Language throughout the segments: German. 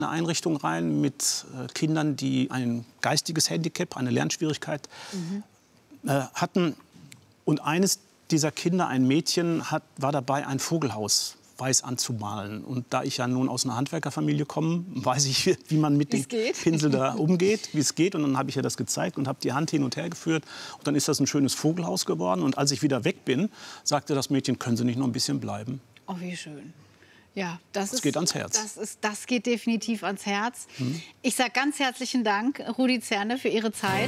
eine Einrichtung rein mit Kindern, die ein geistiges Handicap, eine Lernschwierigkeit hatten. Und eines dieser Kinder, ein Mädchen, war dabei, ein Vogelhaus weiß anzumalen. Und da ich ja nun aus einer Handwerkerfamilie komme, weiß ich, wie man mit dem Pinsel da umgeht, wie es geht. Und dann habe ich ihr das gezeigt und habe die Hand hin und her geführt. Und dann ist das ein schönes Vogelhaus geworden. Und als ich wieder weg bin, sagte das Mädchen, können Sie nicht noch ein bisschen bleiben? Oh, wie schön. Ja, das geht ans Herz. Das geht definitiv ans Herz. Ich sage ganz herzlichen Dank, Rudi Zerne, für Ihre Zeit.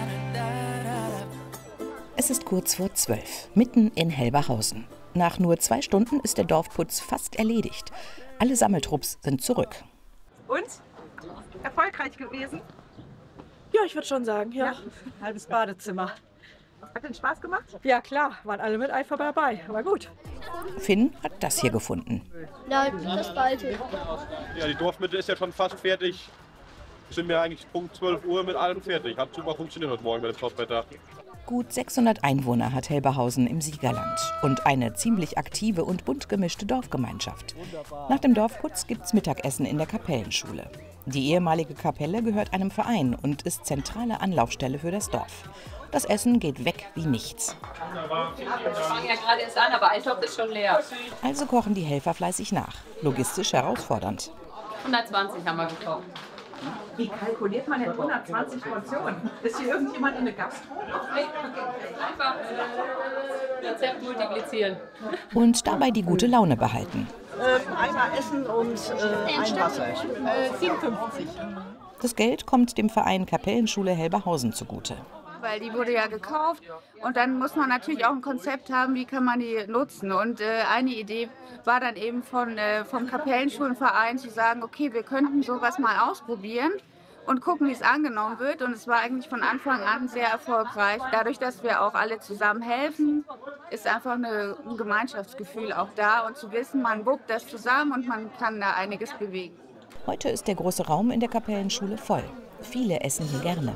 Es ist kurz vor 12, mitten in Helberhausen. Nach nur 2 Stunden ist der Dorfputz fast erledigt. Alle Sammeltrupps sind zurück. Und? Erfolgreich gewesen? Ja, ich würde schon sagen, ja. Halbes Badezimmer. Hat den Spaß gemacht? Ja, klar, waren alle mit Eifer dabei. War gut. Finn hat das hier gefunden. Nein, das Alte. Ja, die Dorfmitte ist ja schon fast fertig. Sind wir eigentlich Punkt 12 Uhr mit allem fertig. Hat super funktioniert heute Morgen mit dem Topwetter. Gut 600 Einwohner hat Helberhausen im Siegerland und eine ziemlich aktive und bunt gemischte Dorfgemeinschaft. Nach dem Dorfputz gibt's Mittagessen in der Kapellenschule. Die ehemalige Kapelle gehört einem Verein und ist zentrale Anlaufstelle für das Dorf. Das Essen geht weg wie nichts. Wir fangen ja gerade erst an, aber ein Topf ist schon leer. Also kochen die Helfer fleißig nach. Logistisch herausfordernd. 120 haben wir gekocht. Wie kalkuliert man denn 120 Portionen? Ist hier irgendjemand in eine Gastro? Einfach Rezept multiplizieren. Und dabei die gute Laune behalten. Einmal Essen und ein Wasser. 57. Das Geld kommt dem Verein Kapellenschule Helberhausen zugute. Weil die wurde ja gekauft und dann muss man natürlich auch ein Konzept haben, wie kann man die nutzen. Und eine Idee war dann eben vom Kapellenschulenverein zu sagen, okay, wir könnten sowas mal ausprobieren und gucken, wie es angenommen wird. Und es war eigentlich von Anfang an sehr erfolgreich. Dadurch, dass wir auch alle zusammen helfen, ist einfach ein Gemeinschaftsgefühl auch da und zu wissen, man wuckt das zusammen und man kann da einiges bewegen. Heute ist der große Raum in der Kapellenschule voll. Viele essen hier gerne.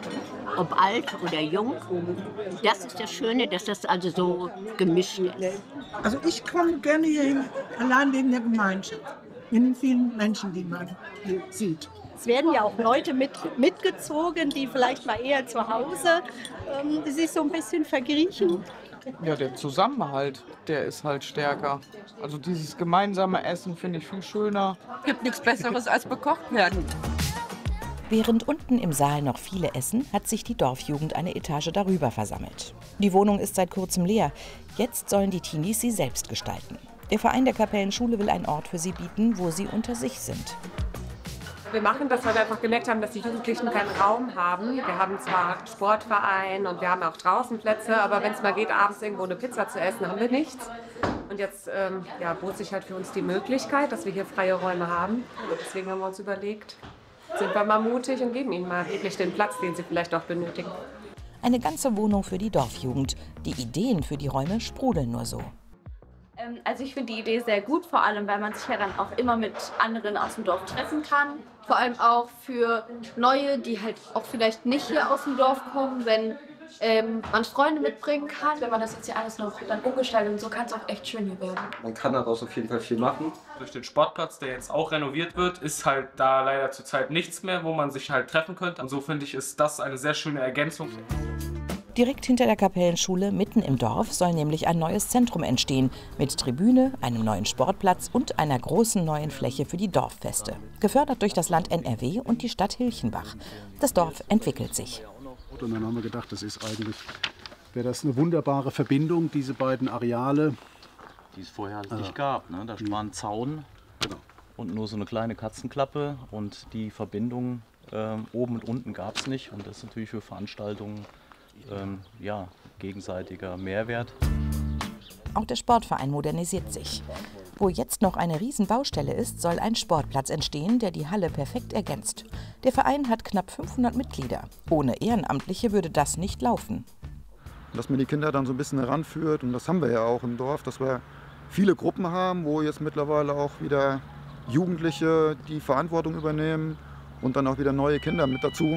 Ob alt oder jung, das ist das Schöne, dass das also so gemischt ist. Also ich komme gerne hierhin, allein wegen der Gemeinschaft, in den vielen Menschen, die man sieht. Es werden ja auch Leute mitgezogen, die vielleicht mal eher zu Hause sich so ein bisschen verkriechen. Ja, der Zusammenhalt, der ist halt stärker. Also dieses gemeinsame Essen finde ich viel schöner. Gibt nichts Besseres als bekocht werden. Während unten im Saal noch viele essen, hat sich die Dorfjugend eine Etage darüber versammelt. Die Wohnung ist seit kurzem leer. Jetzt sollen die Teenies sie selbst gestalten. Der Verein der Kapellenschule will einen Ort für sie bieten, wo sie unter sich sind. Wir machen das, weil wir einfach gemerkt haben, dass die Jugendlichen keinen Raum haben. Wir haben zwar Sportverein und wir haben auch draußen Plätze, aber wenn es mal geht, abends irgendwo eine Pizza zu essen, haben wir nichts. Und jetzt bot sich halt für uns die Möglichkeit, dass wir hier freie Räume haben. Und deswegen haben wir uns überlegt, sind wir mal mutig und geben ihnen mal wirklich den Platz, den sie vielleicht auch benötigen. Eine ganze Wohnung für die Dorfjugend. Die Ideen für die Räume sprudeln nur so. Also ich finde die Idee sehr gut, vor allem weil man sich ja dann auch immer mit anderen aus dem Dorf treffen kann. Vor allem auch für Neue, die halt auch vielleicht nicht hier aus dem Dorf kommen, wenn man Freunde mitbringen kann. Wenn man das jetzt hier alles noch dann umgestaltet und so, kann es auch echt schön hier werden. Man kann daraus auf jeden Fall viel machen. Durch den Sportplatz, der jetzt auch renoviert wird, ist halt da leider zurzeit nichts mehr, wo man sich halt treffen könnte. Und so finde ich, ist das eine sehr schöne Ergänzung. Direkt hinter der Kapellenschule, mitten im Dorf, soll nämlich ein neues Zentrum entstehen. Mit Tribüne, einem neuen Sportplatz und einer großen neuen Fläche für die Dorffeste. Gefördert durch das Land NRW und die Stadt Hilchenbach. Das Dorf entwickelt sich. Und dann haben wir gedacht, wäre das eine wunderbare Verbindung, diese beiden Areale. Die es vorher halt nicht gab. Ne? Da war ein Zaun und nur so eine kleine Katzenklappe. Und die Verbindung oben und unten gab es nicht. Und das ist natürlich für Veranstaltungen gegenseitiger Mehrwert. Auch der Sportverein modernisiert sich. Wo jetzt noch eine Riesenbaustelle ist, soll ein Sportplatz entstehen, der die Halle perfekt ergänzt. Der Verein hat knapp 500 Mitglieder. Ohne Ehrenamtliche würde das nicht laufen. Dass man die Kinder dann so ein bisschen heranführt, und das haben wir ja auch im Dorf, dass wir viele Gruppen haben, wo jetzt mittlerweile auch wieder Jugendliche die Verantwortung übernehmen und dann auch wieder neue Kinder mit dazu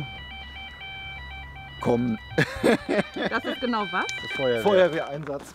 kommen. Das ist genau was? Feuerwehreinsatz.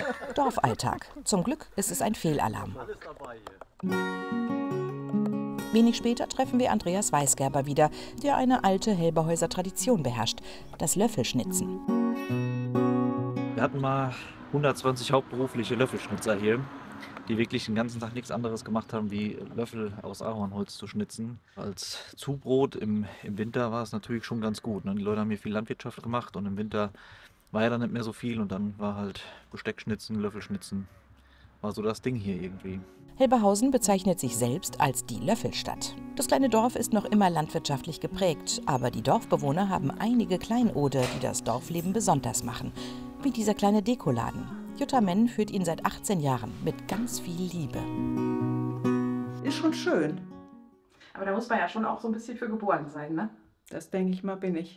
Dorfalltag. Zum Glück ist es ein Fehlalarm. Wenig später treffen wir Andreas Weisgerber wieder, der eine alte Helberhäuser Tradition beherrscht, das Löffelschnitzen. Wir hatten mal 120 hauptberufliche Löffelschnitzer hier, die wirklich den ganzen Tag nichts anderes gemacht haben, wie Löffel aus Ahornholz zu schnitzen. Als Zubrot im Winter war es natürlich schon ganz gut, ne? Die Leute haben hier viel Landwirtschaft gemacht und im Winter war ja dann nicht mehr so viel und dann war halt Besteckschnitzen, Löffelschnitzen, war so das Ding hier irgendwie. Helberhausen bezeichnet sich selbst als die Löffelstadt. Das kleine Dorf ist noch immer landwirtschaftlich geprägt, aber die Dorfbewohner haben einige Kleinode, die das Dorfleben besonders machen, wie dieser kleine Dekoladen. Jutta Menn führt ihn seit 18 Jahren mit ganz viel Liebe. Ist schon schön. Aber da muss man ja schon auch so ein bisschen für geboren sein, ne? Das denke ich mal, bin ich.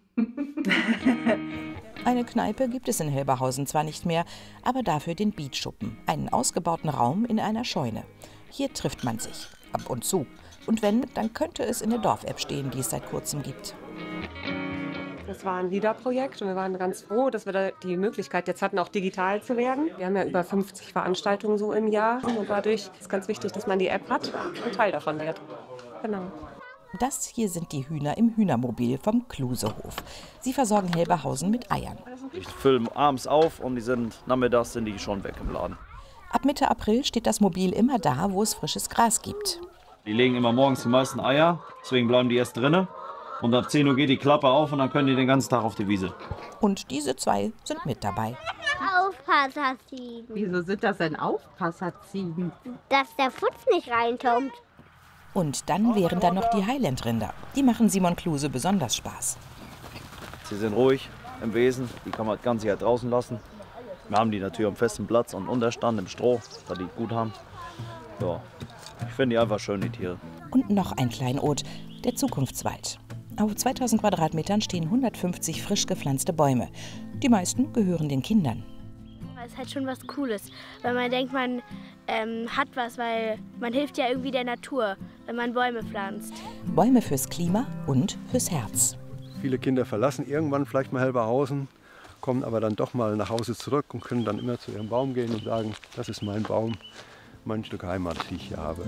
Eine Kneipe gibt es in Helberhausen zwar nicht mehr, aber dafür den Beatschuppen, einen ausgebauten Raum in einer Scheune. Hier trifft man sich, ab und zu. Und wenn, dann könnte es in der Dorf-App stehen, die es seit kurzem gibt. Das war ein LIDA-Projekt und wir waren ganz froh, dass wir da die Möglichkeit jetzt hatten, auch digital zu werden. Wir haben ja über 50 Veranstaltungen so im Jahr und dadurch ist ganz wichtig, dass man die App hat und Teil davon wird. Genau. Das hier sind die Hühner im Hühnermobil vom Klusehof. Sie versorgen Helberhausen mit Eiern. Ich fülle abends auf und nachmittags sind die schon weg im Laden. Ab Mitte April steht das Mobil immer da, wo es frisches Gras gibt. Die legen immer morgens die meisten Eier, deswegen bleiben die erst drinnen. Und ab 10 Uhr geht die Klappe auf und dann können die den ganzen Tag auf die Wiese. Und diese zwei sind mit dabei. Aufpasserziegen. Wieso sind das denn Aufpasserziegen? Dass der Putz nicht reinkommt. Und dann wären da noch die Highland-Rinder. Die machen Simon Kluse besonders Spaß. Sie sind ruhig im Wesen, die kann man das ganze Jahr draußen lassen. Wir haben die natürlich am festen Platz und Unterstand im Stroh, da die gut haben. Ja, ich finde die einfach schön, die Tiere. Und noch ein Kleinod, der Zukunftswald. Auf 2000 Quadratmetern stehen 150 frisch gepflanzte Bäume. Die meisten gehören den Kindern. Es ist halt schon was Cooles, weil man denkt, man hat was, weil man hilft ja irgendwie der Natur, wenn man Bäume pflanzt. Bäume fürs Klima und fürs Herz. Viele Kinder verlassen irgendwann vielleicht mal Helberhausen, kommen aber dann doch mal nach Hause zurück und können dann immer zu ihrem Baum gehen und sagen, das ist mein Baum, mein Stück Heimat, die ich hier habe.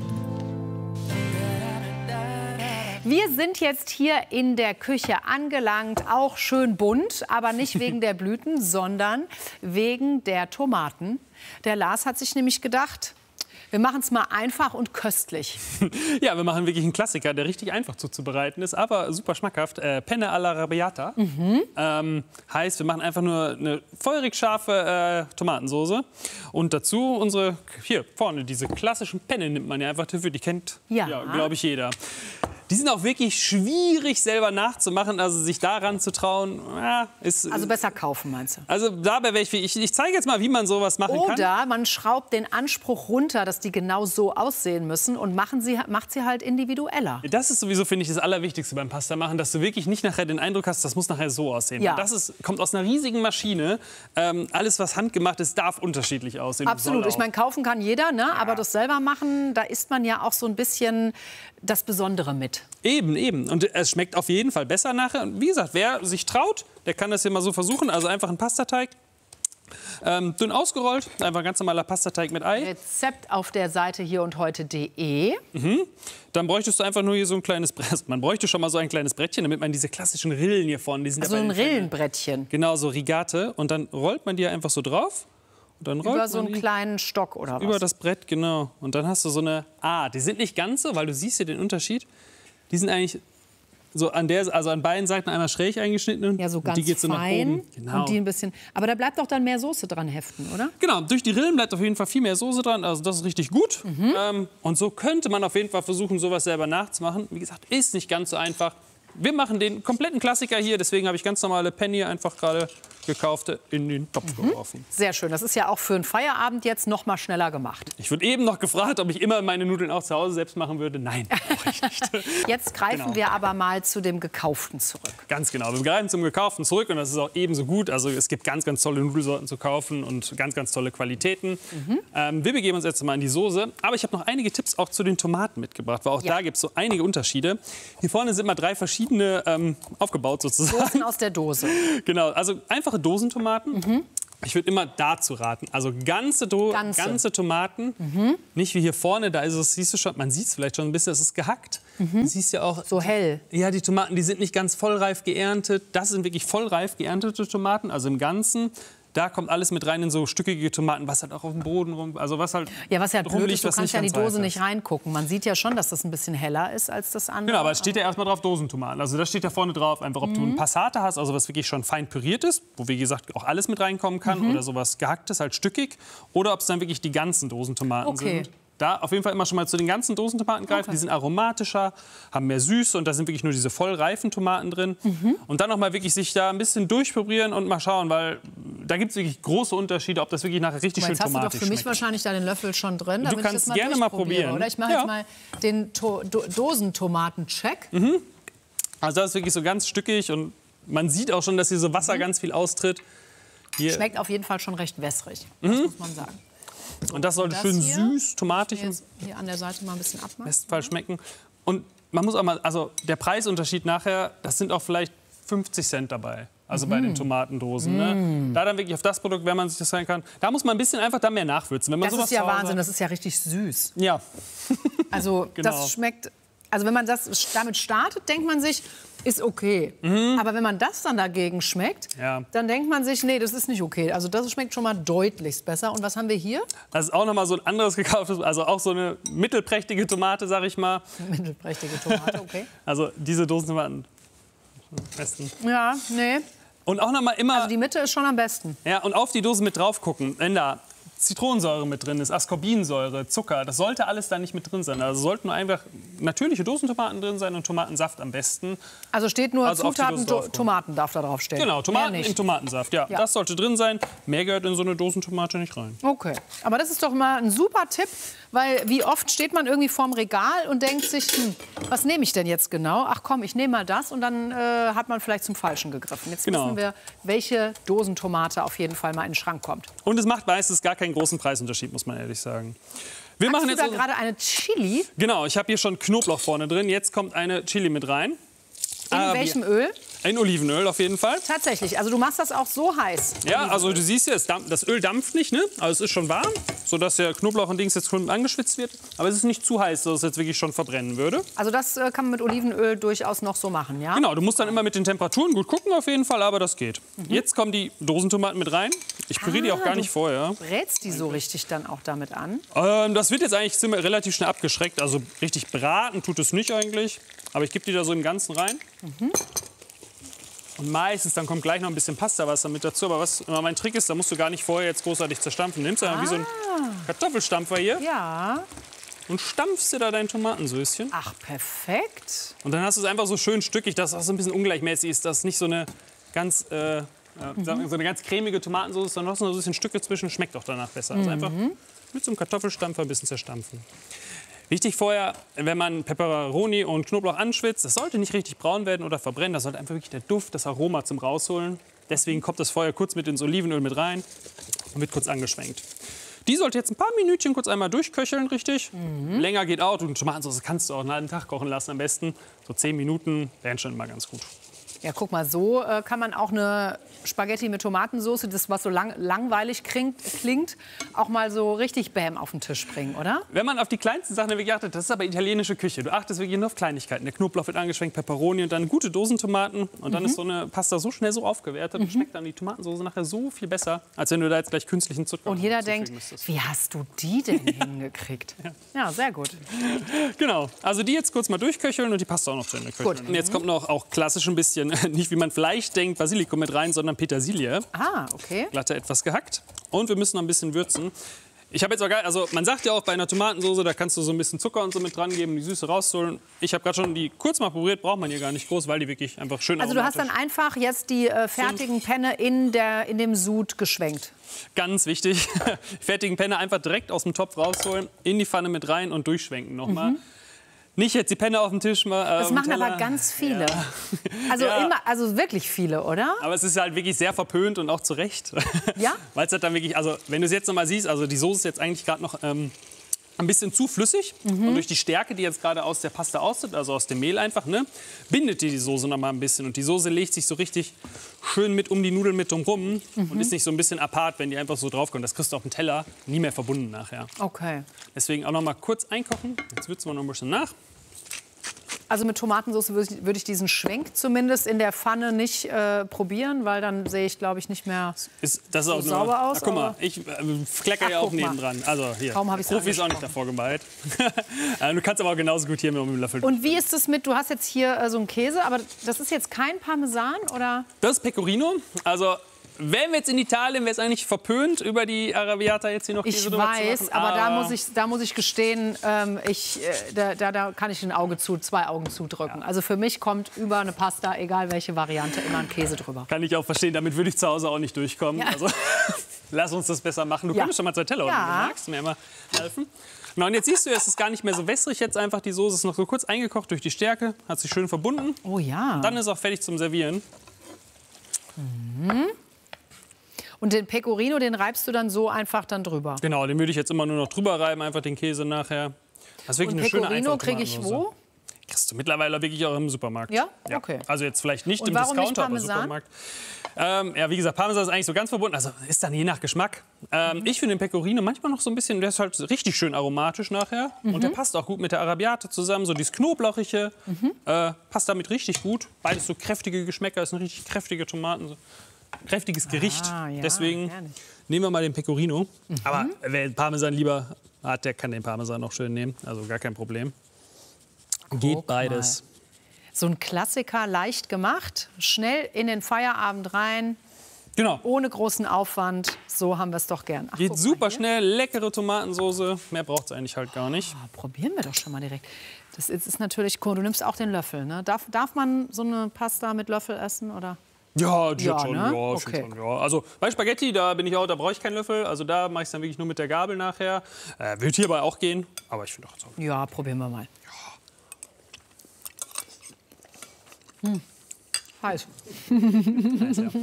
Wir sind jetzt hier in der Küche angelangt, auch schön bunt, aber nicht wegen der Blüten, sondern wegen der Tomaten. Der Lars hat sich nämlich gedacht, wir machen es mal einfach und köstlich. Ja, wir machen wirklich einen Klassiker, der richtig einfach zuzubereiten ist, aber super schmackhaft. Penne alla Arrabbiata. Heißt, wir machen einfach nur eine feurig scharfe Tomatensoße. Und dazu unsere, hier vorne, diese klassischen Penne nimmt man ja einfach dafür. Die kennt, ja, glaube ich, jeder. Die sind auch wirklich schwierig selber nachzumachen, also sich daran zu trauen, ja, ist... Also besser kaufen, meinst du? Also dabei wäre ich zeige jetzt mal, wie man sowas machen kann. Oder man schraubt den Anspruch runter, dass die genau so aussehen müssen und macht sie halt individueller. Das ist sowieso, finde ich, das Allerwichtigste beim Pasta machen, dass du wirklich nicht nachher den Eindruck hast, das muss nachher so aussehen. Ja. Das kommt aus einer riesigen Maschine. Alles, was handgemacht ist, darf unterschiedlich aussehen. Absolut. Ich meine, kaufen kann jeder, ne? Aber das selber machen, da isst man ja auch so ein bisschen das Besondere mit. Eben. Und es schmeckt auf jeden Fall besser nachher. Und wie gesagt, wer sich traut, der kann das hier mal so versuchen. Also einfach einen Pastateig, dünn ausgerollt, einfach ganz normaler Pastateig mit Ei. Rezept auf der Seite hierundheute.de. Dann bräuchtest du einfach nur hier so ein kleines Brett. Man bräuchte schon mal so ein kleines Brettchen, damit man diese klassischen Rillen hier vorne... Also ein Rillenbrettchen. Genau, so Rigate. Und dann rollt man die einfach so drauf. Und dann rollt über so einen kleinen Stock oder was? Über das Brett, genau. Und dann hast du so eine... die sind nicht ganz so, weil du siehst hier den Unterschied. Die sind eigentlich so an beiden Seiten einmal schräg eingeschnitten. Ja, so ganz die geht so fein. nach oben. Genau. Und die ein bisschen. Aber da bleibt doch dann mehr Soße dran heften, oder? Genau, durch die Rillen bleibt auf jeden Fall viel mehr Soße dran. Also das ist richtig gut. Und so könnte man auf jeden Fall versuchen, sowas selber nachzumachen. Wie gesagt, ist nicht ganz so einfach. Wir machen den kompletten Klassiker hier. Deswegen habe ich ganz normale Penne einfach gerade gekaufte in den Topf geworfen. Sehr schön. Das ist ja auch für einen Feierabend jetzt noch mal schneller gemacht. Ich wurde eben noch gefragt, ob ich immer meine Nudeln auch zu Hause selbst machen würde. Nein, brauche ich nicht. Jetzt greifen wir aber mal zu dem Gekauften zurück. Ganz genau. Wir greifen zum Gekauften zurück und das ist auch ebenso gut. Also es gibt ganz, ganz tolle Nudelsorten zu kaufen und ganz, ganz tolle Qualitäten. Wir begeben uns jetzt mal in die Soße. Aber ich habe noch einige Tipps auch zu den Tomaten mitgebracht, weil auch da gibt es so einige Unterschiede. Hier vorne sind mal 3 verschiedene aufgebaut sozusagen. Soßen aus der Dose. Genau, also einfache Dosentomaten. Ich würde immer dazu raten, also ganze Tomaten, nicht wie hier vorne, da ist es, siehst du schon, man sieht es vielleicht schon ein bisschen, es ist gehackt. Du siehst ja auch so hell. Ja, die Tomaten, die sind nicht ganz vollreif geerntet. Das sind wirklich vollreif geerntete Tomaten, also im Ganzen. Da kommt alles mit rein in so stückige Tomaten, was halt auch auf dem Boden rum, also was halt ja, was ja blöd ist, du kannst ja in die Dose reif nicht reingucken. Man sieht ja schon, dass das ein bisschen heller ist als das andere. Genau, aber es steht ja erstmal drauf Dosentomaten. Also da steht ja vorne drauf, einfach ob du ein Passata hast, also was wirklich schon fein püriert ist, wo wie gesagt auch alles mit reinkommen kann, oder sowas gehacktes, halt stückig, oder ob es dann wirklich die ganzen Dosentomaten sind. Da auf jeden Fall immer schon mal zu den ganzen Dosentomaten greifen. Die sind aromatischer, haben mehr Süße und da sind wirklich nur diese vollreifen Tomaten drin. Und dann noch mal wirklich sich da ein bisschen durchprobieren und mal schauen, weil da gibt es wirklich große Unterschiede, ob das wirklich nachher richtig schön tomatisch schmeckt. Jetzt hast du doch für mich wahrscheinlich deinen Löffel schon drin. Du kannst das gerne mal probieren. Oder? Ich mache jetzt mal den Dosentomaten-Check. Also das ist wirklich so ganz stückig und man sieht auch schon, dass hier so Wasser ganz viel austritt. Hier. Schmeckt auf jeden Fall schon recht wässrig, das muss man sagen. Und das sollte schön süß, tomatig hier an der Seite mal ein bisschen abmachen. Im besten Fall schmecken. Und man muss auch mal, also der Preisunterschied nachher, das sind auch vielleicht 50 Cent dabei. Also bei den Tomatendosen. Ne? Da dann wirklich auf das Produkt, wenn man sich das sein kann, da muss man ein bisschen einfach da mehr nachwürzen. Wenn man das ist ja Wahnsinn, das ist ja richtig süß. Ja. Also das schmeckt, also wenn man das damit startet, denkt man sich, ist okay. Aber wenn man das dann dagegen schmeckt, dann denkt man sich, nee, das ist nicht okay. Also das schmeckt schon mal deutlichst besser. Und was haben wir hier? Das ist auch noch mal so ein anderes gekauftes, also auch so eine mittelprächtige Tomate, sag ich mal. Mittelprächtige Tomate, okay. Also diese Dosentomaten am besten. Ja, nee. Und auch noch mal immer... Also die Mitte ist schon am besten. Ja, und auf die Dose mit drauf gucken, wenn da Zitronensäure mit drin ist, Ascorbinsäure, Zucker, das sollte alles da nicht mit drin sein. Also sollten nur einfach natürliche Dosentomaten drin sein und Tomatensaft am besten. Also steht nur Zutaten, Tomaten darf da drauf stehen? Genau, Tomaten im Tomatensaft, ja. Das sollte drin sein. Mehr gehört in so eine Dosentomate nicht rein. Okay, aber das ist doch mal ein super Tipp, weil wie oft steht man irgendwie vorm Regal und denkt sich, was nehme ich denn jetzt genau? Ach komm, ich nehme mal das und dann hat man vielleicht zum Falschen gegriffen. Jetzt wissen wir, welche Dosentomate auf jeden Fall mal in den Schrank kommt. Und es macht meistens gar keinen großen Preisunterschied, muss man ehrlich sagen. Wir machen jetzt da gerade eine Chili? Genau, ich habe hier schon Knoblauch vorne drin. Jetzt kommt eine Chili mit rein. In welchem Öl? In Olivenöl auf jeden Fall. Tatsächlich, also du machst das auch so heiß? Ja, also du siehst ja, das Öl dampft nicht, ne? Also es ist schon warm, sodass der Knoblauch und Dings jetzt schon angeschwitzt wird. Aber es ist nicht zu heiß, dass es jetzt wirklich schon verbrennen würde. Also das kann man mit Olivenöl durchaus noch so machen, ja? Genau, du musst dann immer mit den Temperaturen gut gucken auf jeden Fall, aber das geht. Jetzt kommen die Dosentomaten mit rein. Ich püriere die auch gar nicht vorher. Brätst die so richtig dann auch damit an? Das wird jetzt eigentlich relativ schnell abgeschreckt. Also richtig braten tut es nicht eigentlich. Aber ich gebe die da so im Ganzen rein. Und meistens, dann kommt gleich noch ein bisschen Pastawasser mit dazu. Aber was immer mein Trick ist, da musst du gar nicht vorher jetzt großartig zerstampfen. Nimmst du wie so einen Kartoffelstampfer hier. Ja. Und stampfst dir da dein Tomatensößchen. Ach, perfekt. Und dann hast du es einfach so schön stückig, dass es auch so ein bisschen ungleichmäßig ist. Dass nicht so eine ganz, so eine ganz cremige Tomatensauce, sondern noch so ein bisschen Stücke zwischen. Schmeckt auch danach besser. Also einfach mit so einem Kartoffelstampfer ein bisschen zerstampfen. Wichtig vorher, wenn man Peperoni und Knoblauch anschwitzt, das sollte nicht richtig braun werden oder verbrennen. Das sollte einfach wirklich der Duft, das Aroma zum Rausholen. Deswegen kommt das Feuer kurz mit ins Olivenöl mit rein und wird kurz angeschwenkt. Die sollte jetzt ein paar Minütchen kurz einmal durchköcheln, richtig. Länger geht auch. Und Tomatensauce kannst du auch einen halben Tag kochen lassen am besten. So 10 Minuten wären schon immer ganz gut. Ja, guck mal, so kann man auch eine Spaghetti mit Tomatensauce, das was so langweilig klingt, auch mal so richtig Bäm auf den Tisch bringen, oder? Wenn man auf die kleinsten Sachen wirklich achtet, das ist aber italienische Küche. Du achtest wirklich nur auf Kleinigkeiten. Der Knoblauch wird angeschwenkt, Peperoni und dann gute Dosentomaten. Und dann ist so eine Pasta so schnell so aufgewertet und schmeckt dann die Tomatensauce nachher so viel besser, als wenn du da jetzt gleich künstlichen Zucker und jeder denkt, wie hast du die denn hingekriegt? Ja, sehr gut. Genau, also die jetzt kurz mal durchköcheln und die Pasta auch noch zu Ende köcheln. Gut. Und jetzt kommt noch auch klassisch ein bisschen, nicht wie man vielleicht denkt, Basilikum mit rein, sondern Petersilie. Ah, okay. Glatte etwas gehackt. Und wir müssen noch ein bisschen würzen. Ich habe jetzt auch also man sagt ja auch bei einer Tomatensauce, da kannst du so ein bisschen Zucker und so mit dran geben, die Süße rausholen. Ich habe gerade schon die kurz mal probiert, braucht man hier gar nicht groß, weil die wirklich einfach schön Also du hast dann einfach jetzt die fertigen Penne in dem Sud geschwenkt. Ganz wichtig, fertigen Penne einfach direkt aus dem Topf rausholen, in die Pfanne mit rein und durchschwenken nochmal. Nicht jetzt die Penne auf dem Tisch mal. Das machen aber ganz viele. Ja. Also, also wirklich viele, oder? Aber es ist halt wirklich sehr verpönt und auch zu Recht. Ja? Weil es halt dann wirklich, also wenn du es jetzt noch mal siehst, also die Soße ist jetzt eigentlich gerade noch ein bisschen zu flüssig. Und durch die Stärke, die jetzt gerade aus der Pasta austritt, also aus dem Mehl einfach, ne, bindet die Soße noch mal ein bisschen. Und die Soße legt sich so richtig schön mit um die Nudeln mit drumherum und ist nicht so ein bisschen apart, wenn die einfach so draufkommt. Das kriegst du auf dem Teller nie mehr verbunden nachher. Okay. Deswegen auch noch mal kurz einkochen. Jetzt würzen wir noch ein bisschen nach. Also mit Tomatensauce würde ich diesen Schwenk zumindest in der Pfanne nicht probieren, weil dann sehe ich, glaube ich, nicht mehr das ist auch so sauber aus. Guck mal, ich klecker ja auch nebendran. Also hier, Kaum habe ich's Profi ist auch nicht davor geballt. Du kannst aber auch genauso gut hier mit dem Löffel. Und wie ist es mit, du hast jetzt hier so einen Käse, aber das ist jetzt kein Parmesan, oder? Das ist Pecorino. Also wären wir jetzt in Italien, wäre es eigentlich verpönt, über die Arrabbiata jetzt hier noch Käse drüber zu machen. Ich weiß, aber da muss ich gestehen, da kann ich zwei Augen zudrücken. Also für mich kommt über eine Pasta, egal welche Variante, immer ein Käse drüber. Kann ich auch verstehen, damit würde ich zu Hause auch nicht durchkommen. Ja. Also lass uns das besser machen. Du könntest schon mal 2 Teller, oder? Du magst mir immer helfen. Na, und jetzt siehst du, es ist gar nicht mehr so wässrig jetzt einfach. Die Soße ist noch so kurz eingekocht durch die Stärke, hat sich schön verbunden. Oh ja. Und dann ist auch fertig zum Servieren. Und den Pecorino, den reibst du dann so einfach dann drüber? Genau, den würde ich jetzt immer nur noch drüber reiben, einfach den Käse nachher. Das ist wirklich eine schöne Pecorino kriege ich wo? Kriegst du mittlerweile wirklich auch im Supermarkt. Ja? Okay. Also jetzt vielleicht nicht und im warum Discounter, nicht aber Supermarkt. Ja, wie gesagt, Parmesan ist eigentlich so ganz verbunden. Also ist dann je nach Geschmack. Ich finde den Pecorino manchmal noch so ein bisschen, der ist halt richtig schön aromatisch nachher. Und der passt auch gut mit der Arrabbiata zusammen. So dieses Knoblauchige passt damit richtig gut. Beides so kräftige Geschmäcker, ist eine richtig kräftige Tomaten. So. Kräftiges Gericht. Ja, deswegen nehmen wir mal den Pecorino. Aber wer Parmesan lieber hat, der kann den Parmesan noch schön nehmen. Also gar kein Problem. Geht beides. Mal. So ein Klassiker, leicht gemacht, schnell in den Feierabend rein. Genau. Ohne großen Aufwand. So haben wir es doch gern. Geht super schnell, leckere Tomatensoße. Mehr braucht es eigentlich halt gar nicht. Probieren wir doch schon mal direkt. Das ist natürlich cool. Du nimmst auch den Löffel. Ne? Darf man so eine Pasta mit Löffel essen, oder? Ja, schon, ne? ja, Okay. schon, ja. Also bei Spaghetti, da brauche ich keinen Löffel. Also da mache ich es dann wirklich nur mit der Gabel nachher. Wird hierbei auch gehen, aber ich finde auch so. Ja, probieren wir mal. Heiß. Heiß, ja.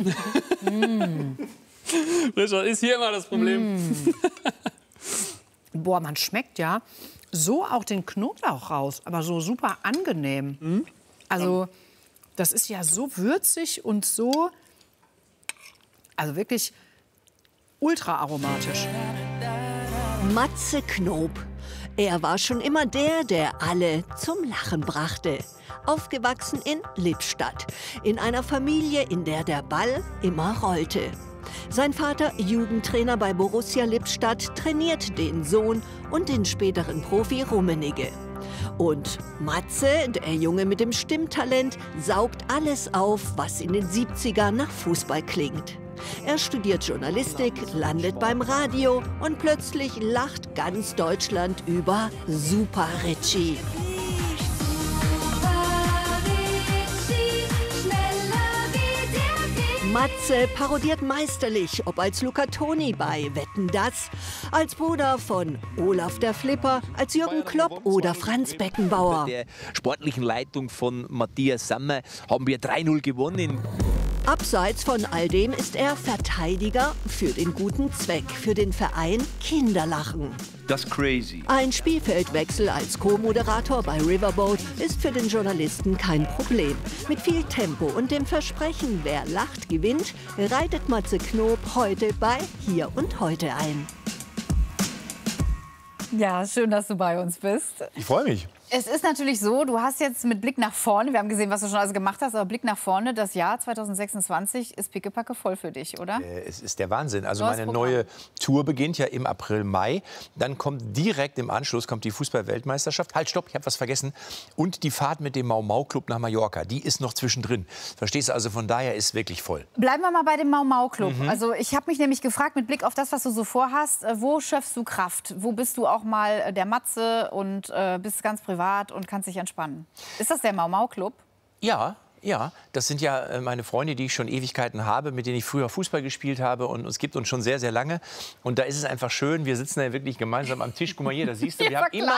Richard, ist hier immer das Problem. Boah, man schmeckt ja so auch den Knoblauch raus, aber so super angenehm. Also das ist ja so würzig und so, also wirklich ultra aromatisch. Matze Knob. Er war schon immer der alle zum Lachen brachte. Aufgewachsen in Lippstadt, in einer Familie, in der der Ball immer rollte. Sein Vater, Jugendtrainer bei Borussia Lippstadt, trainiert den Sohn und den späteren Profi Rummenigge. Und Matze, der Junge mit dem Stimmtalent, saugt alles auf, was in den 70ern nach Fußball klingt. Er studiert Journalistik, landet beim Radio und plötzlich lacht ganz Deutschland über Super Richie. Matze parodiert meisterlich, ob als Luca Toni bei Wetten, dass, als Bruder von Olaf der Flipper, als Jürgen Klopp oder Franz Beckenbauer. Bei der sportlichen Leitung von Matthias Sammer haben wir 3-0 gewonnen. Abseits von all dem ist er Verteidiger für den guten Zweck, für den Verein Kinderlachen. Das ist crazy. Ein Spielfeldwechsel als Co-Moderator bei Riverboat ist für den Journalisten kein Problem. Mit viel Tempo und dem Versprechen, wer lacht, gewinnt, reitet Matze Knob heute bei Hier und Heute ein. Ja, schön, dass du bei uns bist. Ich freue mich. Es ist natürlich so, du hast jetzt mit Blick nach vorne, wir haben gesehen, was du schon alles gemacht hast, aber Blick nach vorne, das Jahr 2026 ist pickepacke voll für dich, oder? Es ist der Wahnsinn. Also Neues meine Programm. neue Tour beginnt ja im April, Mai. Dann kommt direkt im Anschluss kommt die Fußball-Weltmeisterschaft. Halt, stopp, ich habe was vergessen. Und die Fahrt mit dem Mau-Mau-Club nach Mallorca, die ist noch zwischendrin. Verstehst du? Also von daher ist wirklich voll. Bleiben wir mal bei dem Mau-Mau-Club. Also ich habe mich nämlich gefragt, mit Blick auf das, was du so vorhast, wo schöpfst du Kraft? Wo bist du auch mal der Matze und bist ganz privat und kannst dich entspannen? Ist das der Mau-Mau-Club? Ja, Ja, das sind ja meine Freunde, die ich schon Ewigkeiten habe, mit denen ich früher Fußball gespielt habe. Und es gibt uns schon sehr, sehr lange. Und da ist es einfach schön, wir sitzen da wirklich gemeinsam am Tisch. Guck mal hier, da siehst du, wir haben immer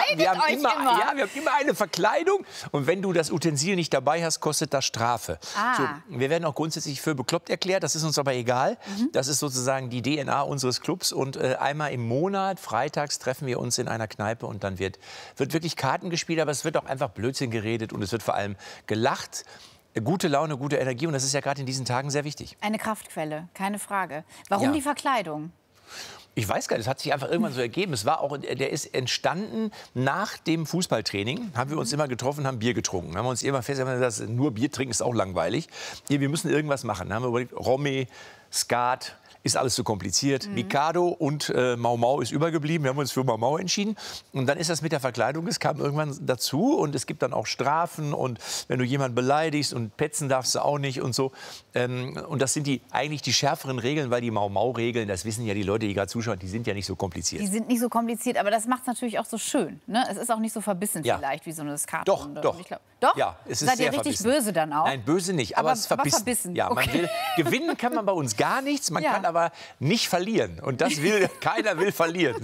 eine Verkleidung. Und wenn du das Utensil nicht dabei hast, kostet das Strafe. So, wir werden auch grundsätzlich für bekloppt erklärt, das ist uns aber egal. Das ist sozusagen die DNA unseres Clubs. Und einmal im Monat, freitags, treffen wir uns in einer Kneipe. Und dann wird wirklich Karten gespielt, aber es wird auch einfach Blödsinn geredet. Und es wird vor allem gelacht. Gute Laune, gute Energie, und das ist ja gerade in diesen Tagen sehr wichtig. Eine Kraftquelle, keine Frage. Warum die Verkleidung? Ich weiß gar nicht, das hat sich einfach irgendwann so ergeben. Es war auch, der ist entstanden nach dem Fußballtraining. Haben wir uns immer getroffen, haben Bier getrunken. Haben wir uns immer festgestellt, nur Bier trinken ist auch langweilig. Wir müssen irgendwas machen. Dann haben wir überlegt, Romy, Skat, ist alles zu kompliziert. Mikado und Mau Mau ist übergeblieben. Wir haben uns für Mau Mau entschieden. Und dann ist das mit der Verkleidung, es kam irgendwann dazu. Und es gibt dann auch Strafen. Und wenn du jemanden beleidigst und petzen darfst du auch nicht und so. Und das sind eigentlich die schärferen Regeln, weil die Mau Mau-Regeln, das wissen ja die Leute, die gerade zuschauen, die sind ja nicht so kompliziert. Die sind nicht so kompliziert, aber das macht es natürlich auch so schön. Ne? Es ist auch nicht so verbissen vielleicht wie so eine Skatrunde. Doch. Doch? Ja, es ist Seid sehr ihr richtig verbissen. böse dann auch? Nein, böse nicht, aber es ist verbissen. Ja, man will, gewinnen kann man bei uns gar nichts, man kann aber nicht verlieren. Und das keiner will verlieren.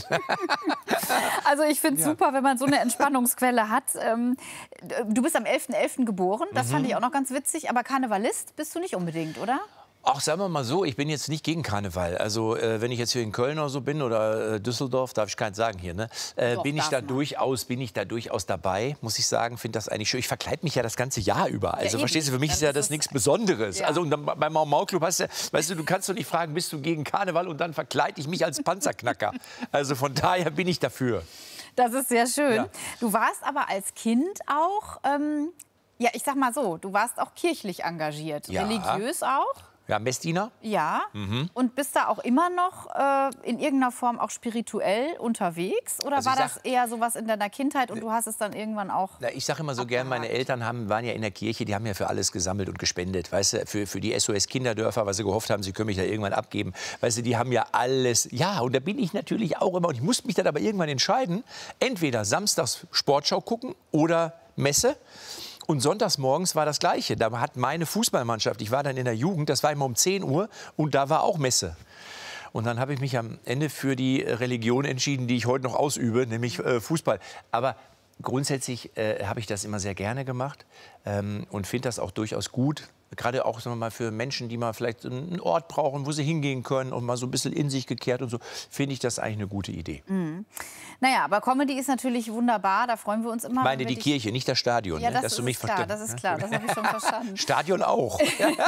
Also ich finde es super, wenn man so eine Entspannungsquelle hat. Du bist am 11.11. geboren, das fand ich auch noch ganz witzig. Aber Karnevalist bist du nicht unbedingt, oder? Ach, sagen wir mal so, ich bin jetzt nicht gegen Karneval. Also wenn ich jetzt hier in Köln oder so bin oder Düsseldorf, darf ich gar nicht sagen hier, ne? Bin ich da durchaus dabei, muss ich sagen. Finde das eigentlich schön. Ich verkleide mich ja das ganze Jahr über. Also verstehst du, für mich ist ja das nichts Besonderes. Also und dann, beim Mau Mau Club hast du, weißt du kannst doch nicht fragen, bist du gegen Karneval, und dann verkleide ich mich als Panzerknacker. Also von daher bin ich dafür. Das ist sehr schön. Ja. Du warst aber als Kind auch, ja, ich sag mal so, du warst auch kirchlich engagiert, religiös auch. Ja, Messdiener. Ja, und bist da auch immer noch in irgendeiner Form auch spirituell unterwegs? Oder war das eher sowas in deiner Kindheit und du hast es dann irgendwann auch... Na, ich sage immer so gern, meine Eltern waren ja in der Kirche, die haben ja für alles gesammelt und gespendet, weißt du, für die SOS-Kinderdörfer, weil sie gehofft haben, sie können mich da irgendwann abgeben. Weißt du, die haben ja alles, ja, und da bin ich natürlich auch immer, und ich musste mich dann aber irgendwann entscheiden, entweder samstags Sportschau gucken oder Messe. Und sonntags morgens war das Gleiche. Da hat meine Fußballmannschaft, ich war dann in der Jugend, das war immer um 10 Uhr und da war auch Messe. Und dann habe ich mich am Ende für die Religion entschieden, die ich heute noch ausübe, nämlich Fußball. Aber grundsätzlich habe ich das immer sehr gerne gemacht und finde das auch durchaus gut. Gerade auch, sagen wir mal, für Menschen, die mal vielleicht einen Ort brauchen, wo sie hingehen können und mal so ein bisschen in sich gekehrt und so, finde ich das eigentlich eine gute Idee. Naja, aber Comedy ist natürlich wunderbar, da freuen wir uns immer. Ich meine die Kirche, nicht das Stadion. Ja, das ist klar, das ist klar, das habe ich schon verstanden. Stadion auch.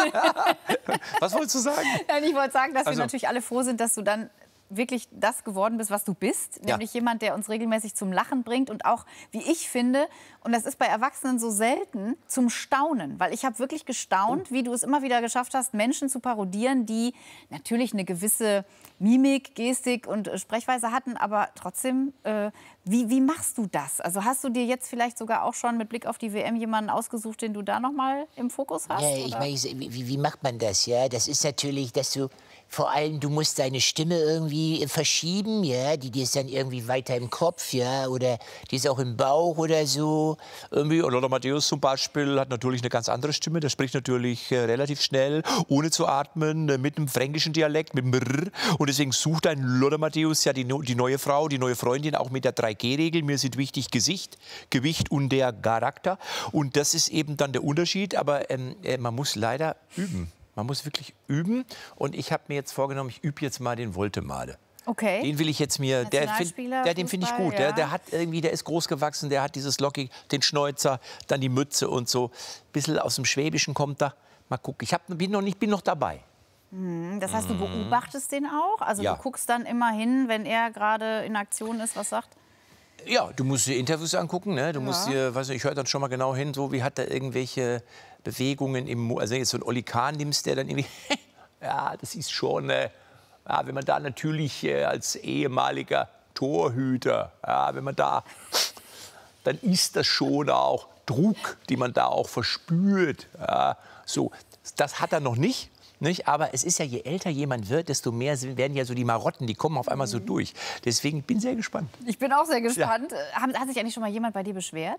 Was wolltest du sagen? Nein, ich wollte sagen, dass wir natürlich alle froh sind, dass du dann wirklich das geworden bist, was du bist. Nämlich jemand, der uns regelmäßig zum Lachen bringt und auch, wie ich finde, und das ist bei Erwachsenen so selten, zum Staunen. Weil ich habe wirklich gestaunt, wie du es immer wieder geschafft hast, Menschen zu parodieren, die natürlich eine gewisse Mimik, Gestik und Sprechweise hatten, aber trotzdem, wie machst du das? Also hast du dir jetzt vielleicht sogar auch schon mit Blick auf die WM jemanden ausgesucht, den du da noch mal im Fokus hast? Ja, ich meine, wie macht man das? Ja, das ist natürlich, dass du vor allem, du musst deine Stimme irgendwie verschieben, ja, die ist dann irgendwie weiter im Kopf, ja, oder die ist auch im Bauch oder so. Irgendwie, Lothar Matthäus zum Beispiel hat natürlich eine ganz andere Stimme, der spricht natürlich relativ schnell, ohne zu atmen, mit einem fränkischen Dialekt, mit dem Brrr. Und deswegen sucht ein Lothar Matthäus ja die neue Frau, die neue Freundin, auch mit der 3G-Regel. Mir sind wichtig Gesicht, Gewicht und der Charakter. Und das ist eben dann der Unterschied, aber man muss leider üben. Man muss wirklich üben. Und ich habe mir jetzt vorgenommen, ich übe jetzt mal den Woltemade. Okay. Den will ich jetzt mir, den finde ich gut. Ja. Der hat irgendwie, der ist groß gewachsen, der hat dieses Lockig, den Schnäuzer, dann die Mütze und so. Ein bisschen aus dem Schwäbischen kommt da. Mal gucken. Bin noch dabei. Das heißt, du beobachtest den auch? Also du guckst dann immer hin, wenn er gerade in Aktion ist, was sagt? Ja, du musst dir Interviews angucken, ne? Du musst dir, weiß nicht, ich höre dann schon mal genau hin, so wie hat er irgendwelche Bewegungen im Mund. Also jetzt so einen Oli Kahn nimmst, der dann irgendwie, ja, das ist schon, ja, wenn man da natürlich als ehemaliger Torhüter, ja, wenn man da, dann ist das schon auch Druck, die man da auch verspürt. Ja, so, das hat er noch nicht. Nicht? Aber es ist ja, je älter jemand wird, desto mehr werden ja so die Marotten, die kommen auf einmal so durch. Deswegen bin ich sehr gespannt. Ich bin auch sehr gespannt. Ja. Hat sich eigentlich schon mal jemand bei dir beschwert?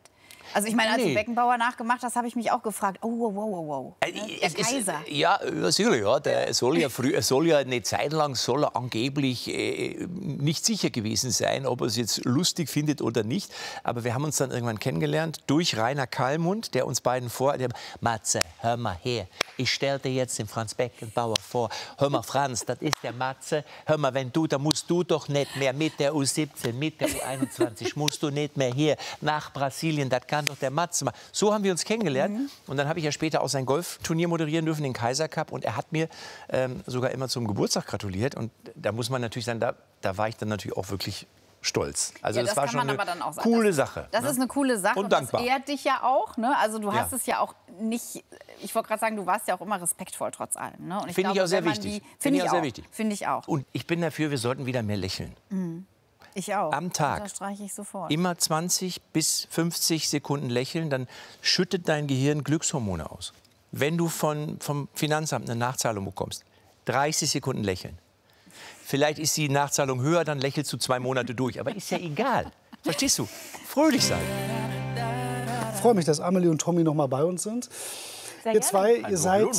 Also ich meine, als du Beckenbauer nachgemacht hast, habe ich mich auch gefragt, wow. Der Kaiser. Ja, natürlich. Ja. Der soll ja eine Zeit lang angeblich nicht sicher gewesen sein, ob er es jetzt lustig findet oder nicht. Aber wir haben uns dann irgendwann kennengelernt durch Rainer Kallmund, der uns beiden Matze, hör mal her, ich stelle dir jetzt den Franz Beckenbauer vor. Hör mal, Franz, das ist der Matze. Hör mal, da musst du doch nicht mehr mit der U17, mit der U21, musst du nicht mehr hier nach Brasilien, das kann doch der Matze machen. So haben wir uns kennengelernt. Und dann habe ich ja später auch sein Golfturnier moderieren dürfen, den Kaiser Cup. Und er hat mir sogar immer zum Geburtstag gratuliert. Und da muss man natürlich sagen, da war ich dann natürlich auch wirklich stolz. Also ja, das war schon eine coole Sache. Das ist eine coole Sache und dankbar. Das ehrt dich ja auch. Ne? Also du hast es ja auch nicht, ich wollte gerade sagen, du warst ja auch immer respektvoll trotz allem. Ne? Finde ich auch sehr wichtig. Finde ich auch. Und ich bin dafür, wir sollten wieder mehr lächeln. Ich auch. Am Tag. Das unterstreiche ich sofort. Immer 20 bis 50 Sekunden lächeln, dann schüttet dein Gehirn Glückshormone aus. Wenn du vom Finanzamt eine Nachzahlung bekommst, 30 Sekunden lächeln. Vielleicht ist die Nachzahlung höher, dann lächelst du 2 Monate durch. Aber ist ja egal. Verstehst du? Fröhlich sein. Ich freue mich, dass Amelie und Tommy noch mal bei uns sind. Sehr ihr zwei, gerne. ihr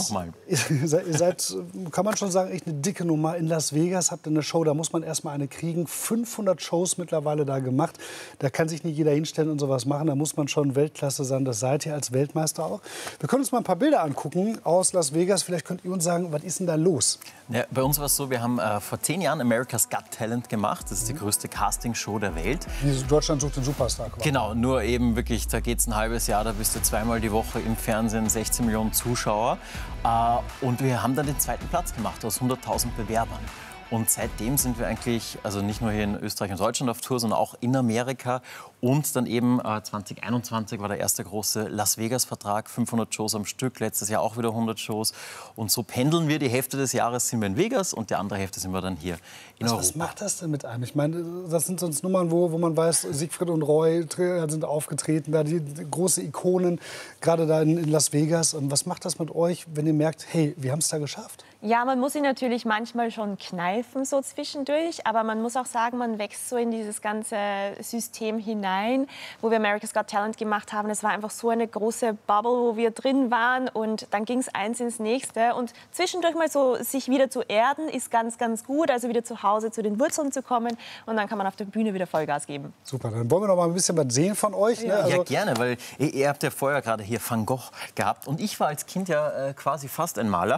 seid, kann man schon sagen, echt eine dicke Nummer. In Las Vegas habt ihr eine Show, da muss man erst mal eine kriegen. 500 Shows mittlerweile da gemacht. Da kann sich nicht jeder hinstellen und sowas machen. Da muss man schon Weltklasse sein. Das seid ihr als Weltmeister auch. Wir können uns mal ein paar Bilder angucken aus Las Vegas. Vielleicht könnt ihr uns sagen, was ist denn da los? Ja, bei uns war es so, wir haben vor 10 Jahren America's Got Talent gemacht. Das ist die größte Castingshow der Welt. Deutschland sucht den Superstar quasi. Genau, nur eben wirklich, da geht es ein halbes Jahr, da bist du 2-mal die Woche im Fernsehen, 16 Millionen Zuschauer. Und wir haben dann den 2. Platz gemacht aus 100.000 Bewerbern. Und seitdem sind wir eigentlich, also nicht nur hier in Österreich und Deutschland auf Tour, sondern auch in Amerika. Und dann eben 2021 war der erste große Las Vegas-Vertrag, 500 Shows am Stück, letztes Jahr auch wieder 100 Shows. Und so pendeln wir, die Hälfte des Jahres sind wir in Vegas und die andere Hälfte sind wir dann hier in Europa. Was macht das denn mit einem? Ich meine, das sind sonst Nummern, wo man weiß, Siegfried und Roy sind aufgetreten, da die große Ikonen, gerade da in Las Vegas. Und was macht das mit euch, wenn ihr merkt, hey, wir haben es da geschafft? Ja, man muss sich natürlich manchmal schon kneifen so zwischendurch, aber man muss auch sagen, man wächst so in dieses ganze System hinein, wo wir America's Got Talent gemacht haben. Es war einfach so eine große Bubble, wo wir drin waren und dann ging es eins ins nächste und zwischendurch mal so sich wieder zu erden ist ganz, ganz gut, also wieder zu Hause zu den Wurzeln zu kommen und dann kann man auf der Bühne wieder Vollgas geben. Super, dann wollen wir noch mal ein bisschen was sehen von euch. Ja, ne? Also ja gerne, weil ihr habt ja vorher gerade hier Van Gogh gehabt und ich war als Kind ja quasi fast ein Maler.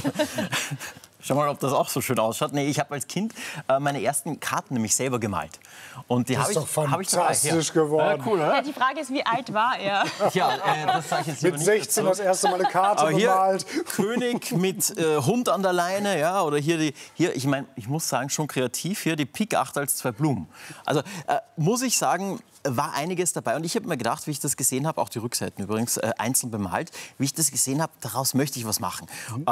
Schau mal, ob das auch so schön ausschaut. Nee, ich habe als Kind meine ersten Karten nämlich selber gemalt. Und die das ist doch fantastisch geworden. Cool, oder? Ja, die Frage ist, wie alt war er? Ja, das sage ich jetzt mit 16 das erste Mal eine Karte gemalt. König mit Hund an der Leine, ja, oder hier ich meine, ich muss sagen, schon kreativ hier die Pik 8 als 2 Blumen. Also muss ich sagen, war einiges dabei. Und ich habe mir gedacht, wie ich das gesehen habe, auch die Rückseiten übrigens einzeln bemalt, wie ich das gesehen habe, daraus möchte ich was machen.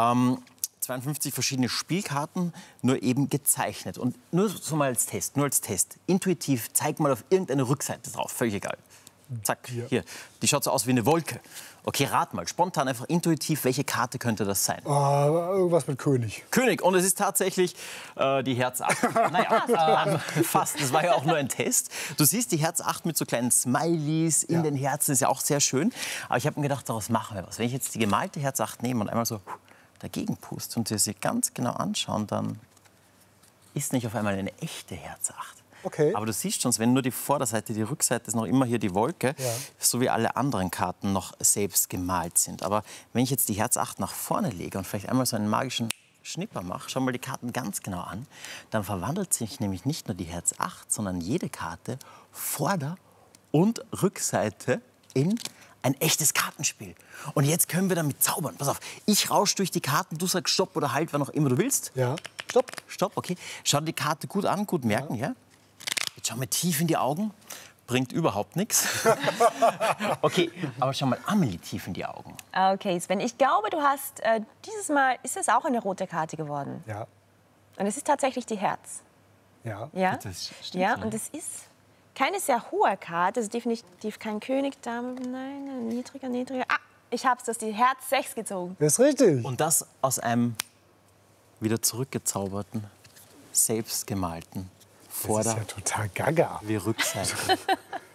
52 verschiedene Spielkarten, nur eben gezeichnet. Und nur so mal als Test, Intuitiv, zeig mal auf irgendeine Rückseite drauf, völlig egal. Zack, hier. Die schaut so aus wie eine Wolke. Okay, rat mal, spontan, einfach intuitiv, welche Karte könnte das sein? Irgendwas mit König. König, und es ist tatsächlich die Herz 8. Naja, fast, das war ja auch nur ein Test. Du siehst die Herz 8 mit so kleinen Smileys in den Herzen, ist ja auch sehr schön. Aber ich habe mir gedacht, daraus machen wir was. Wenn ich jetzt die gemalte Herz 8 nehme und einmal so dagegen puste und sie ganz genau anschauen, dann ist nicht auf einmal eine echte Herz 8. Okay. Aber du siehst schon, wenn nur die Vorderseite, die Rückseite ist noch immer hier die Wolke, so wie alle anderen Karten noch selbst gemalt sind. Aber wenn ich jetzt die Herz 8 nach vorne lege und vielleicht einmal so einen magischen Schnipper mache, schau mal die Karten ganz genau an, dann verwandelt sich nämlich nicht nur die Herz 8, sondern jede Karte Vorder- und Rückseite in ein echtes Kartenspiel. Und jetzt können wir damit zaubern. Pass auf, ich rausche durch die Karten, du sagst Stopp oder Halt, wann auch immer du willst. Ja, Stopp. Stopp, okay. Schau die Karte gut an, gut merken, ja. Jetzt schau mal tief in die Augen. Bringt überhaupt nichts. Okay, aber schau mal Amelie tief in die Augen. Okay, Sven, ich glaube, du hast dieses Mal, ist es auch eine rote Karte geworden. Ja. Und es ist tatsächlich die Herz. Ja. Ja, das stimmt, ja, und es ist keine sehr hohe Karte, also definitiv kein König, Dame, nein, niedriger. Ah, ich hab's, das ist die Herz 6 gezogen. Das ist richtig. Und das aus einem wieder zurückgezauberten, selbstgemalten Das ist ja total gaga. wie Rückseite.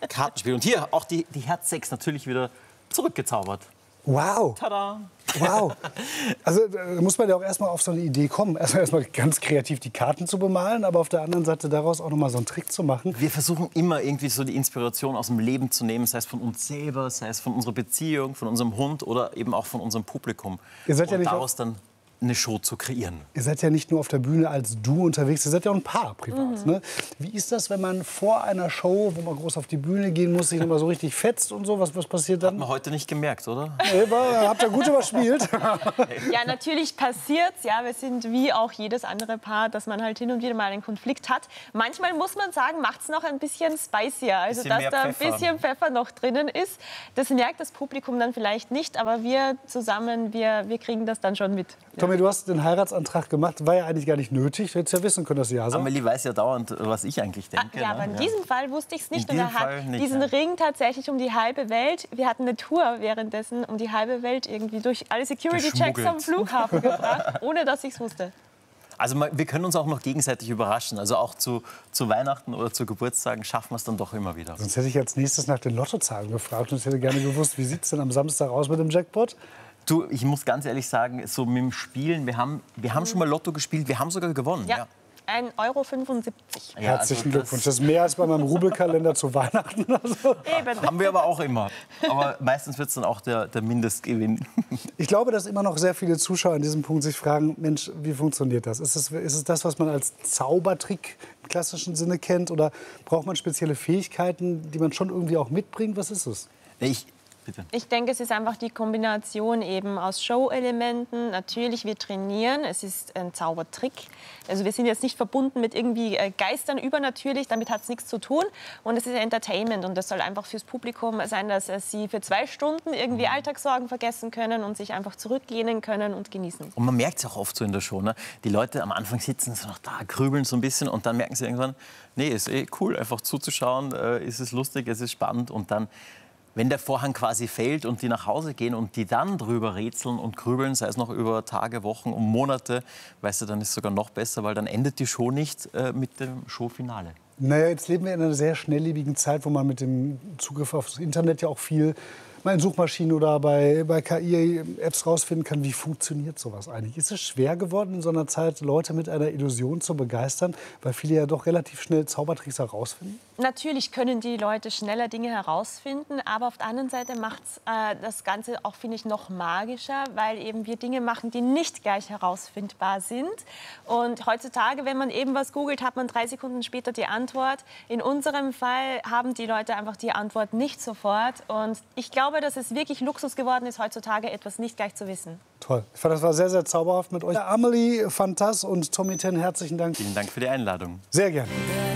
Kartenspiel. Und hier auch die Herz 6 natürlich wieder zurückgezaubert. Wow. Tada. Wow. Also da muss man ja auch erstmal auf so eine Idee kommen. Erstmal ganz kreativ die Karten zu bemalen, aber auf der anderen Seite daraus auch noch mal so einen Trick zu machen. Wir versuchen immer irgendwie so die Inspiration aus dem Leben zu nehmen, sei es von uns selber, sei es von unserer Beziehung, von unserem Hund oder eben auch von unserem Publikum. Ihr seid ja und nicht daraus dann eine Show zu kreieren. Ihr seid ja nicht nur auf der Bühne als Duo unterwegs, ihr seid ja auch ein Paar privat. Ne? Wie ist das, wenn man vor einer Show, wo man groß auf die Bühne gehen muss, sich noch mal so richtig fetzt und so? Was passiert dann? Hat man heute nicht gemerkt, oder? Nee, habt ihr gut überspielt. Ja, natürlich passiert's. Ja, wir sind wie auch jedes andere Paar, dass man halt hin und wieder mal einen Konflikt hat. Manchmal muss man sagen, macht's noch ein bisschen spicier. Also, dass da ein bisschen Pfeffer noch drinnen ist. Das merkt das Publikum dann vielleicht nicht, aber wir zusammen, wir kriegen das dann schon mit. Tommy, du hast den Heiratsantrag gemacht, war ja eigentlich gar nicht nötig. Du hättest ja wissen können, dass ja sagt. Amelie weiß ja dauernd, was ich eigentlich denke. Ja, aber in diesem Fall wusste ich es nicht. In Und er diesem hat Fall nicht, diesen Ring tatsächlich um die halbe Welt. Wir hatten eine Tour währenddessen um die halbe Welt irgendwie durch alle Security-Checks am Flughafen gebracht, ohne dass ich es wusste. Also wir können uns auch noch gegenseitig überraschen. Also auch zu Weihnachten oder zu Geburtstagen schaffen wir es dann doch immer wieder. Sonst hätte ich als nächstes nach den Lottozahlen gefragt und ich hätte gerne gewusst, wie sieht es denn am Samstag aus mit dem Jackpot? Du, ich muss ganz ehrlich sagen, so mit dem Spielen, wir haben schon mal Lotto gespielt, wir haben sogar gewonnen. Ja. 1,75 €. Ja, Herzlichen Glückwunsch. Das ist mehr als bei meinem Rubelkalender zu Weihnachten. Also. Eben. Haben wir aber auch immer. Aber meistens wird es dann auch der Mindestgewinn. Ich glaube, dass immer noch sehr viele Zuschauer an diesem Punkt sich fragen, Mensch, wie funktioniert das? Ist es das, was man als Zaubertrick im klassischen Sinne kennt? Oder braucht man spezielle Fähigkeiten, die man schon irgendwie auch mitbringt? Was ist es? Bitte. Ich denke, es ist einfach die Kombination eben aus Show-Elementen. Natürlich, wir trainieren. Es ist ein Zaubertrick. Also wir sind jetzt nicht verbunden mit irgendwie Geistern übernatürlich. Damit hat es nichts zu tun. Und es ist Entertainment. Und das soll einfach fürs Publikum sein, dass sie für 2 Stunden irgendwie Alltagssorgen vergessen können und sich einfach zurücklehnen können und genießen. Und man merkt es auch oft so in der Show. Ne? Die Leute am Anfang sitzen so noch da, grübeln so ein bisschen und dann merken sie irgendwann, nee, ist cool, einfach zuzuschauen, ist es lustig, es ist spannend. Und dann, wenn der Vorhang quasi fällt und die nach Hause gehen und die dann drüber rätseln und grübeln, sei es noch über Tage, Wochen und Monate, weißt du, dann ist es sogar noch besser, weil dann endet die Show nicht mit dem Showfinale. Naja, jetzt leben wir in einer sehr schnelllebigen Zeit, wo man mit dem Zugriff aufs Internet ja auch viel mal in Suchmaschinen oder bei KI-Apps rausfinden kann, wie funktioniert sowas eigentlich. Ist es schwer geworden, in so einer Zeit Leute mit einer Illusion zu begeistern, weil viele ja doch relativ schnell Zaubertricks herausfinden? Natürlich können die Leute schneller Dinge herausfinden, aber auf der anderen Seite macht das Ganze auch, finde ich, noch magischer, weil eben wir Dinge machen, die nicht gleich herausfindbar sind. Und heutzutage, wenn man eben was googelt, hat man 3 Sekunden später die Antwort. In unserem Fall haben die Leute einfach die Antwort nicht sofort. Und ich glaube, dass es wirklich Luxus geworden ist, heutzutage etwas nicht gleich zu wissen. Toll. Ich fand, das war sehr, sehr zauberhaft mit euch. Amelie, Fantas und Tommy Ten, herzlichen Dank. Vielen Dank für die Einladung. Sehr gerne.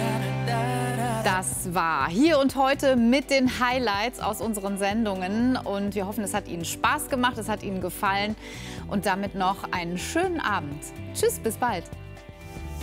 Das war Hier und Heute mit den Highlights aus unseren Sendungen. Und wir hoffen, es hat Ihnen Spaß gemacht, es hat Ihnen gefallen. Und damit noch einen schönen Abend. Tschüss, bis bald.